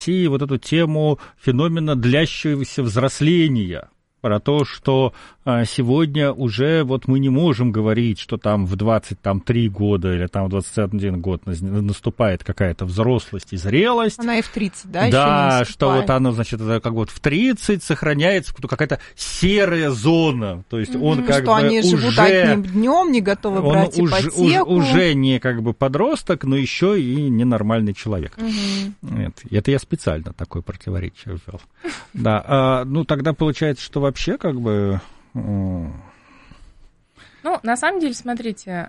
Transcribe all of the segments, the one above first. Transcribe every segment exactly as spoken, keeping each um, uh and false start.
вот эту тему феномена длящегося взросления. Про то, что а, сегодня уже вот мы не можем говорить, что там в двадцать три года или там в двадцать один год наступает какая-то взрослость и зрелость. Она и в тридцать, да, да, еще не что вот она, значит, это как вот в тридцать сохраняется какая-то серая зона. То есть mm-hmm. он как что бы они уже... живут одним днем, не готовы брать он ипотеку. Уже, уже не как бы подросток, но еще и ненормальный человек. Mm-hmm. Нет, это я специально такое противоречие ввел. Да, а, ну тогда получается, что вообще как бы... Ну, на самом деле, смотрите,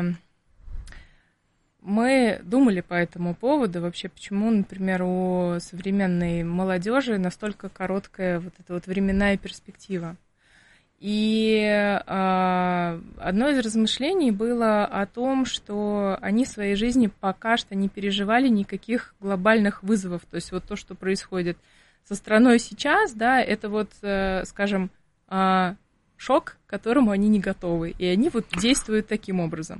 мы думали по этому поводу вообще, почему, например, у современной молодежи настолько короткая вот эта вот временная перспектива. И одно из размышлений было о том, что они в своей жизни пока что не переживали никаких глобальных вызовов. То есть вот то, что происходит со страной сейчас, да, это вот, скажем, шок, к которому они не готовы, и они вот действуют таким образом.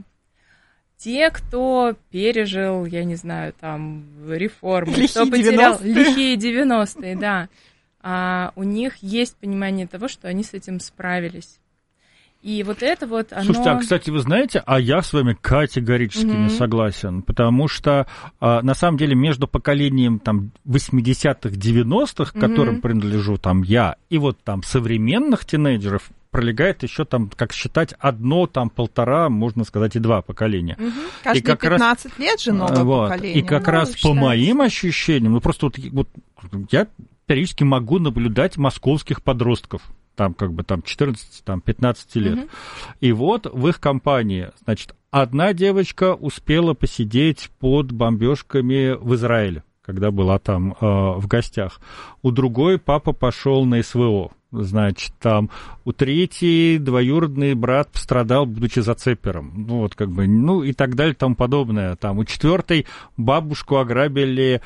Те, кто пережил, я не знаю, там, реформы, лихие кто потерял девяностые. лихие девяностые, да, а у них есть понимание того, что они с этим справились. И вот это вот оно... Слушайте, а, кстати, вы знаете, а я с вами категорически mm-hmm. не согласен, потому что, а, на самом деле, между поколением там восьмидесятых, девяностых, к mm-hmm. которым принадлежу там я, и вот там современных тинейджеров, пролегает еще там, как считать, одно, там, полтора, можно сказать, и два поколения. Угу. Каждые и как пятнадцать раз, лет же новое вот, поколение. И как ну, раз по считается. Моим ощущениям, ну просто вот, вот я периодически могу наблюдать московских подростков, там как бы там четырнадцать-пятнадцать лет. Угу. И вот в их компании, значит, одна девочка успела посидеть под бомбежками в Израиле, когда была там э, в гостях. У другой папа пошел на СВО. Значит, там у третьей двоюродный брат пострадал, будучи зацепером. Ну, вот как бы, ну и так далее, тому подобное. Там у четвертой бабушку ограбили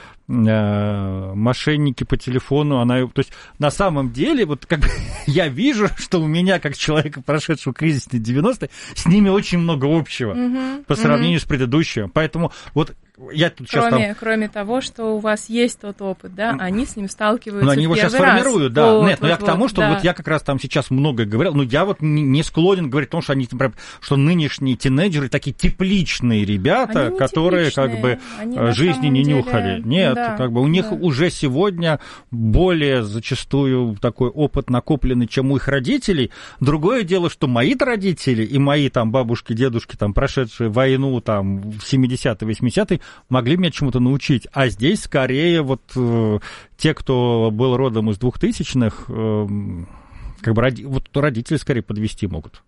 э, мошенники по телефону. Она, то есть, на самом деле, вот как бы я вижу, что у меня, как человека, прошедшего кризисные девяностые, с ними очень много общего mm-hmm. по сравнению mm-hmm. с предыдущим. Поэтому вот я тут сейчас кроме, там... кроме того, что у вас есть тот опыт, да, они с ним сталкиваются но они в его сейчас раз. формируют, да. Вот, Нет, но вот, я к тому, вот, что да. вот я как раз там сейчас многое говорил, но я вот не, не склонен говорить о том, что они, что нынешние тинейджеры такие тепличные ребята, не которые тепличные. как бы они жизни не деле... нюхали. Нет, да, как бы у них да. уже сегодня более зачастую такой опыт накопленный, чем у их родителей. Другое дело, что мои-то родители и мои там бабушки, дедушки, там прошедшие войну там в семидесятые, восьмидесятые, могли меня чему-то научить. А здесь скорее вот э, те, кто был родом из двухтысячных, э, как бы роди, вот родители скорее подвести могут.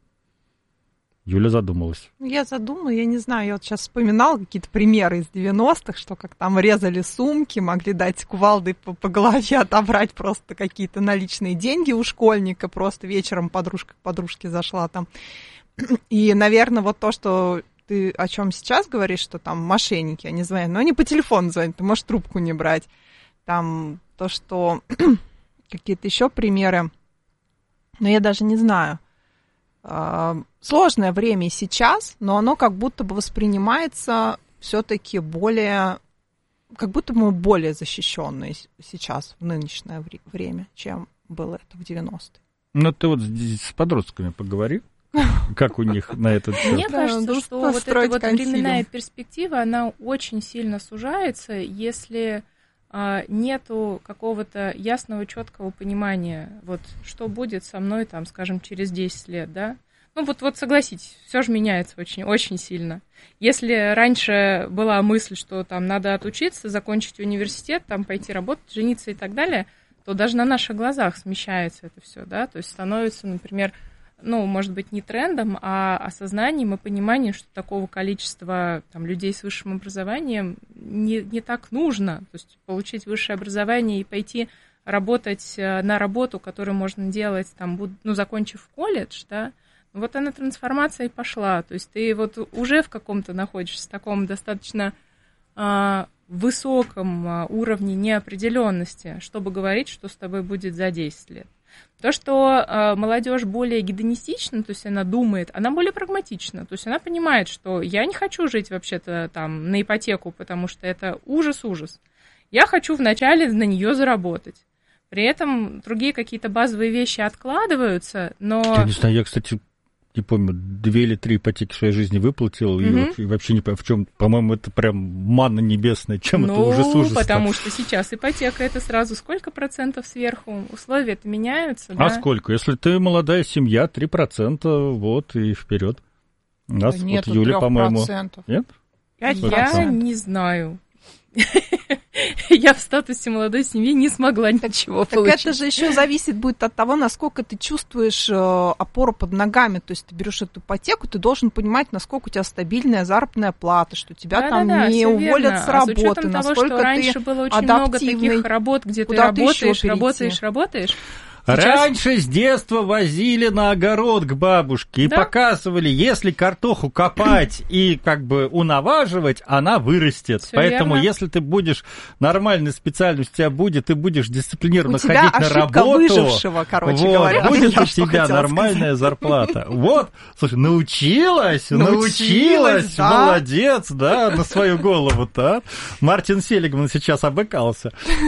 Юля задумалась. Я задумала, я не знаю, я вот сейчас вспоминала какие-то примеры из девяностых, что как там резали сумки, могли дать кувалдой по, по голове, отобрать просто какие-то наличные деньги у школьника, просто вечером подружка к подружке зашла там. И, наверное, вот то, что ты о чем сейчас говоришь, что там мошенники, они звонят, но они по телефону звонят, ты можешь трубку не брать. Там то, что какие-то еще примеры, но я даже не знаю. Сложное время сейчас, но оно как будто бы воспринимается все-таки более, как будто бы мы более защищенные сейчас в нынешнее время, чем было это в девяностые. Ну, ты вот с подростками поговори. Как у них на этот счет? Мне кажется, что вот эта вот временная перспектива, она очень сильно сужается, если а, нету какого-то ясного, четкого понимания, вот что будет со мной, там, скажем, через десять лет, да? Ну вот, вот согласитесь, все же меняется очень, очень сильно. Если раньше была мысль, что там надо отучиться, закончить университет, там пойти работать, жениться и так далее, то даже на наших глазах смещается это все, да? То есть становится, например, ну, может быть, не трендом, а осознанием и пониманием, что такого количества там, людей с высшим образованием не, не так нужно. То есть получить высшее образование и пойти работать на работу, которую можно делать, там, ну, закончив колледж, да, вот она трансформация и пошла. То есть ты вот уже в каком-то находишься, в таком достаточно а, высоком а, уровне неопределенности, чтобы говорить, что с тобой будет за десять лет. То, что э, молодежь более гедонистична, то есть она думает, она более прагматична, то есть она понимает, что я не хочу жить вообще-то там на ипотеку, потому что это ужас-ужас. Я хочу вначале на нее заработать. При этом другие какие-то базовые вещи откладываются, но... Я не знаю, я, кстати, не помню, две или три ипотеки в своей жизни выплатил, mm-hmm. и, вот, и вообще не понимаю, в чем, по-моему, это прям манна небесная, чем ну, это ужас-ужас. Ну, потому что сейчас ипотека, это сразу сколько процентов сверху? Условия-то меняются, да? А сколько? Если ты молодая семья, три процента, вот, и вперед. У нас да нет, вот Юля, по-моему... Нет? Я не знаю. Я в статусе молодой семьи не смогла ничего так получить. Это же еще зависит будет от того, насколько ты чувствуешь э, опору под ногами. То есть ты берешь эту ипотеку, ты должен понимать, насколько у тебя стабильная заработная плата, что тебя да, там да, не уволят верно. с работы, а с учетом насколько того, что раньше ты было очень адаптивный, много таких работ, где ты работаешь, работаешь, работаешь. Сейчас... Раньше с детства возили на огород к бабушке и да? показывали, если картоху копать и как бы унаваживать, она вырастет. Всё Поэтому верно. Если ты будешь нормальной специальностью у тебя будет, ты будешь дисциплинированно ходить на работу. Выжившего, короче вот, говоря. Будет у тебя нормальная сказать. зарплата. Вот, слушай, научилась, научилась, да? молодец, да, на свою голову-то. Мартин Селигман сейчас обыкался.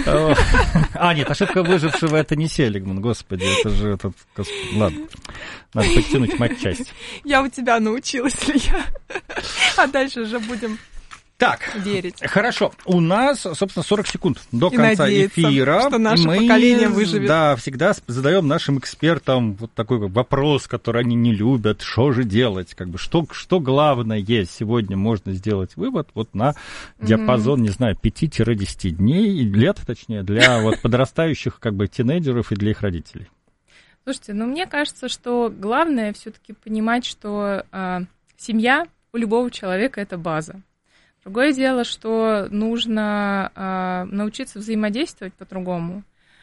А, нет, ошибка выжившего это не Селигман. Господи, это же этот... Ладно, надо подтянуть матчасть. Я у тебя научилась, Илья. А дальше уже будем так, верить. Хорошо. У нас, собственно, сорок секунд до и конца эфира. Что наше мы, поколение выживет. Да, всегда задаем нашим экспертам вот такой вопрос, который они не любят. Что же делать? Как бы, что, что главное есть сегодня можно сделать вывод вот на диапазон, mm-hmm. не знаю, пяти-десяти дней, лет, точнее, для вот подрастающих как бы тинейджеров и для их родителей. Слушайте, ну мне кажется, что главное все-таки понимать, что э, семья у любого человека это база. Другое дело, что нужно э, научиться взаимодействовать по-другому.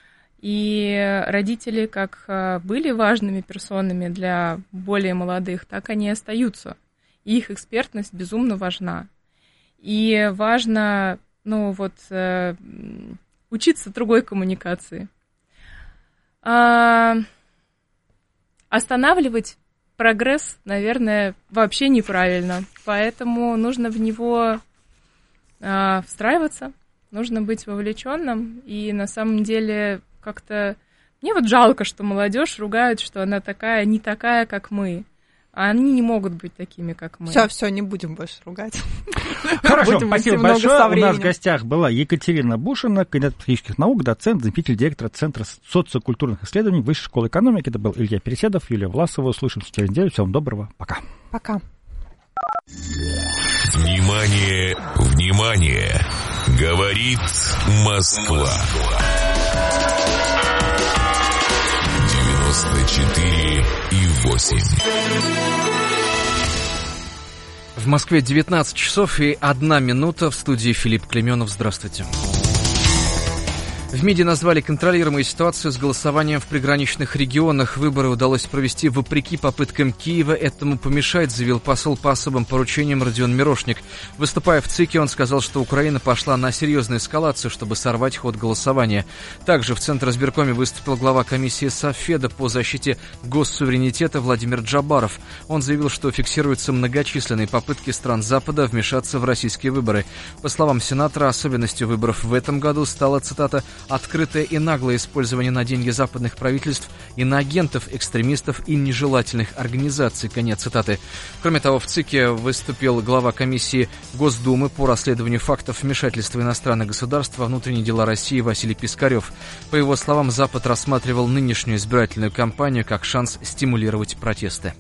И родители как э, были важными персонами для более молодых, так они и остаются. И их экспертность безумно важна. И важно, ну вот, э, учиться другой коммуникации. А, останавливать прогресс, наверное, вообще неправильно. Поэтому нужно в него а, встраиваться, нужно быть вовлеченным. И на самом деле как-то... Мне вот жалко, что молодежь ругают, что она такая, не такая, как мы. А они не могут быть такими, как мы. Все, все, не будем больше ругать. Хорошо, спасибо большое. У нас в гостях была Екатерина Бушина, кандидат психологических наук, доцент, заместитель директора Центра социокультурных исследований Высшей школы экономики. Это был Илья Переседов, Юлия Власова. Услышимся через неделю. Всем доброго. Пока. Пока. Внимание, внимание. Говорит Москва. девяносто четыре и восемь. В Москве девятнадцать часов и одна минута. В студии Филипп Клеменов. Здравствуйте. В МИДе назвали контролируемую ситуацию с голосованием в приграничных регионах. Выборы удалось провести вопреки попыткам Киева этому помешать, заявил посол по особым поручениям Родион Мирошник. Выступая в ЦИКе, он сказал, что Украина пошла на серьезную эскалацию, чтобы сорвать ход голосования. Также в Центризбиркоме выступил глава комиссии Софеда по защите госсуверенитета Владимир Джабаров. Он заявил, что фиксируются многочисленные попытки стран Запада вмешаться в российские выборы. По словам сенатора, особенностью выборов в этом году стала, цитата, «открытое и наглое использование на деньги западных правительств иноагентов, экстремистов и нежелательных организаций». Конец цитаты. Кроме того, в ЦИКе выступил глава комиссии Госдумы по расследованию фактов вмешательства иностранных государств во внутренние дела России Василий Пискарев. По его словам, Запад рассматривал нынешнюю избирательную кампанию как шанс стимулировать протесты.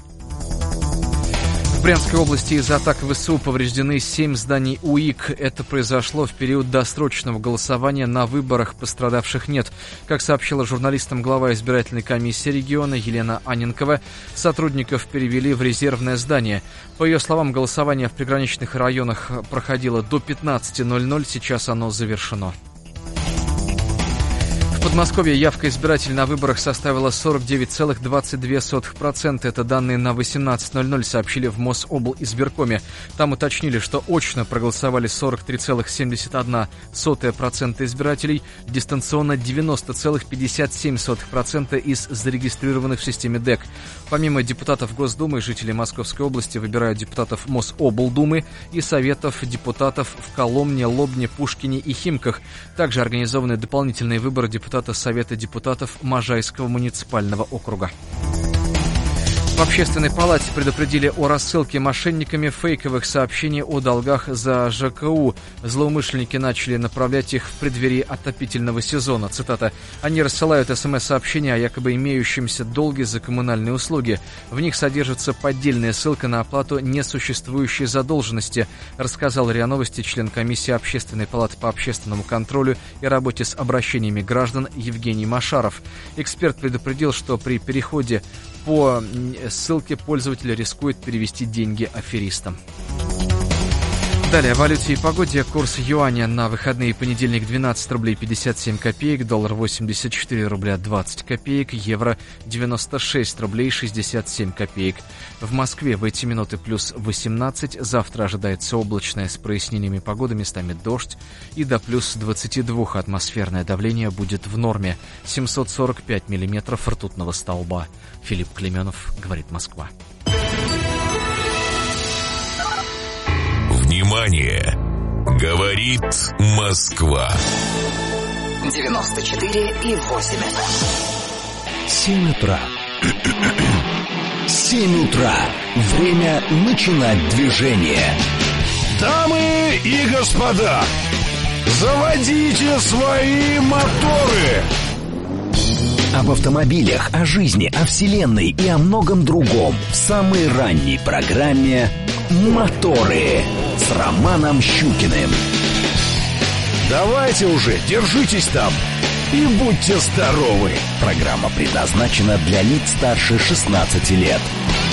В Брянской области из-за атак ВСУ повреждены семь зданий УИК. Это произошло в период досрочного голосования. На выборах пострадавших нет. Как сообщила журналистам глава избирательной комиссии региона Елена Анненкова, сотрудников перевели в резервное здание. По ее словам, голосование в приграничных районах проходило до пятнадцати ноль-ноль. Сейчас оно завершено. В В Подмосковье явка избирателей на выборах составила сорок девять целых двадцать две сотых процента. Это данные на восемнадцать ноль ноль сообщили в Мособлизбиркоме. Там уточнили, что очно проголосовали сорок три целых семьдесят одна сотая процента избирателей, дистанционно девяносто целых пятьдесят семь сотых процента из зарегистрированных в системе ДЭК. Помимо депутатов Госдумы, жители Московской области выбирают депутатов Мособлдумы и советов депутатов в Коломне, Лобне, Пушкине и Химках. Также организованы дополнительные выборы депутатов Совета депутатов Можайского муниципального округа. В Общественной палате предупредили о рассылке мошенниками фейковых сообщений о долгах за ЖКУ. Злоумышленники начали направлять их в преддверии отопительного сезона. Цитата. «Они рассылают СМС-сообщения о якобы имеющемся долге за коммунальные услуги. В них содержится поддельная ссылка на оплату несуществующей задолженности», рассказал РИА Новости член комиссии Общественной палаты по общественному контролю и работе с обращениями граждан Евгений Машаров. Эксперт предупредил, что при переходе по ссылке пользователь рискует перевести деньги аферистам. Далее о валюте и погоде. Курс юаня на выходные: понедельник двенадцать рублей пятьдесят семь копеек, доллар восемьдесят четыре рубля двадцать копеек, евро девяносто шесть рублей шестьдесят семь копеек. В Москве в эти минуты плюс восемнадцать, завтра ожидается облачное с прояснениями погоды, местами дождь, и до плюс двадцати двух атмосферное давление будет в норме, семьсот сорок пять миллиметров ртутного столба. Филипп Клеменов, говорит Москва. Внимание! Говорит Москва. девяносто четыре и восемь эф эм. семь утра. семь утра. Время начинать движение. Дамы и господа, заводите свои моторы. Об автомобилях, о жизни, о вселенной и о многом другом в самой ранней программе «Моторы» с Романом Щукиным. Давайте уже, держитесь там и будьте здоровы. Программа предназначена для лиц старше шестнадцати лет.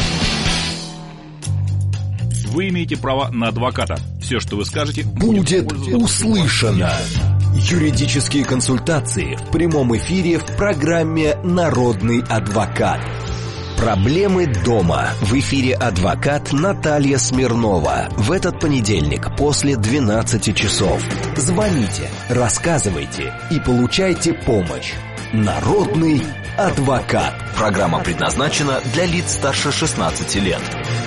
Вы имеете право на адвоката. Все, что вы скажете, будет услышано. Юридические консультации в прямом эфире в программе «Народный адвокат». Проблемы дома. В эфире адвокат Наталья Смирнова. В этот понедельник после двенадцати часов. Звоните, рассказывайте и получайте помощь. Народный адвокат. Программа предназначена для лиц старше шестнадцати лет.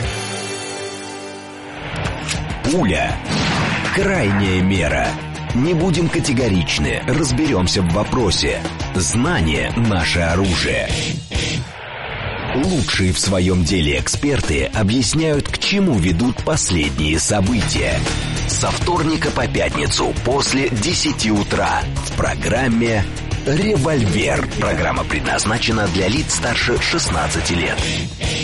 Пуля. Крайняя мера. Не будем категоричны, разберемся в вопросе. Знание – наше оружие. Лучшие в своем деле эксперты объясняют, к чему ведут последние события. Со вторника по пятницу после десяти утра в программе «Револьвер». Программа предназначена для лиц старше шестнадцати лет.